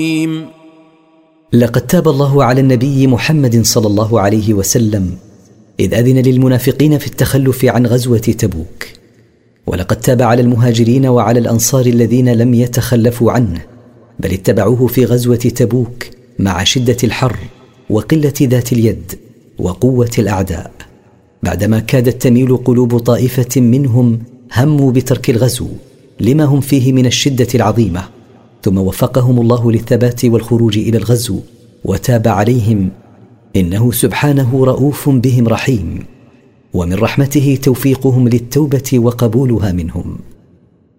لقد تاب الله على النبي محمد صلى الله عليه وسلم إذ أذن للمنافقين في التخلف عن غزوة تبوك، ولقد تاب على المهاجرين وعلى الأنصار الذين لم يتخلفوا عنه بل اتبعوه في غزوة تبوك مع شدة الحر وقلة ذات اليد وقوة الأعداء، بعدما كادت تميل قلوب طائفة منهم هموا بترك الغزو لما هم فيه من الشدة العظيمة، ثم وفقهم الله للثبات والخروج إلى الغزو وتاب عليهم، إنه سبحانه رؤوف بهم رحيم، ومن رحمته توفيقهم للتوبة وقبولها منهم.